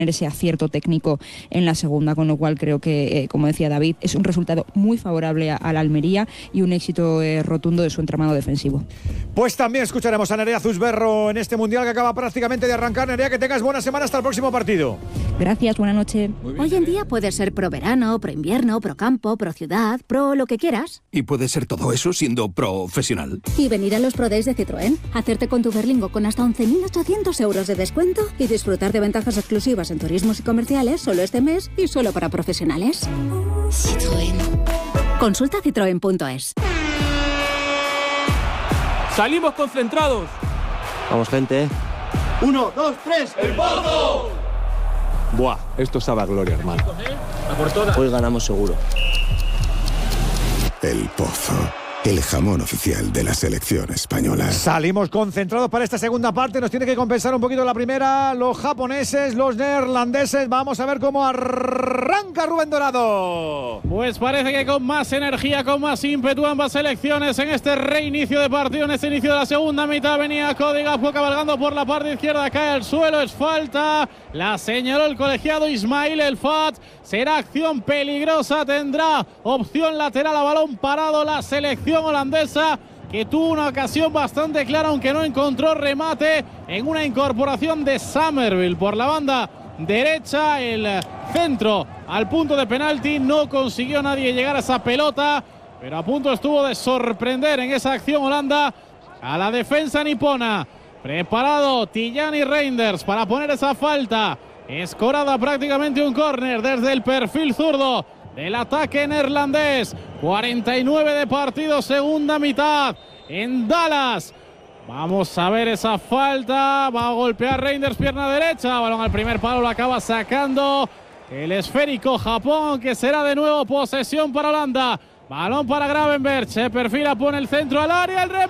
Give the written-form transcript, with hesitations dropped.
ese acierto técnico en la segunda, con lo cual creo que, como decía David, es un resultado muy favorable a la Almería y un éxito rotundo de su entramado defensivo. Pues también escucharemos a Nerea Zusberro en este Mundial que acaba prácticamente de arrancar. Nerea, que tengas buena semana hasta el próximo partido. Gracias, buena noche. Hoy en día puedes ser pro verano, pro invierno, pro campo, pro ciudad, pro lo que quieras. Y puedes ser todo eso siendo profesional. Y venir a los Pro Days de Citroën, hacerte con tu Berlingo con hasta 11.800 euros de descuento y disfrutar de ventajas exclusivas en turismos y comerciales solo este mes y solo para profesionales. Citroën. Consulta citroen.es. ¡Salimos concentrados! Vamos, gente. 1, 2, 3. ¡El Pozo! Buah, esto sabe a gloria, hermano. Hoy ganamos seguro. El Pozo, el jamón oficial de la selección española. Salimos concentrados para esta segunda parte. Nos tiene que compensar un poquito la primera. Los japoneses, los neerlandeses. Vamos a ver cómo arranca Rubén Dorado. Pues parece que con más energía, con más ímpetu ambas selecciones en este reinicio de partido, en este inicio de la segunda mitad. Venía Cody Gakpo cabalgando por la parte izquierda, cae al suelo, es falta. La señaló el colegiado Ismail El Fat. Será acción peligrosa, tendrá opción lateral a balón parado la selección holandesa, que tuvo una ocasión bastante clara, aunque no encontró remate, en una incorporación de Summerville por la banda derecha. El centro al punto de penalti, no consiguió nadie llegar a esa pelota, pero a punto estuvo de sorprender en esa acción Holanda a la defensa nipona. Preparado Tijani Reinders para poner esa falta, escorada prácticamente un córner desde el perfil zurdo del ataque neerlandés. 49 de partido, segunda mitad en Dallas. Vamos a ver esa falta, va a golpear Reinders, pierna derecha, balón al primer palo, lo acaba sacando el esférico Japón, que será de nuevo posesión para Holanda. Balón para Gravenberch, se perfila, pone el centro al área, el remate.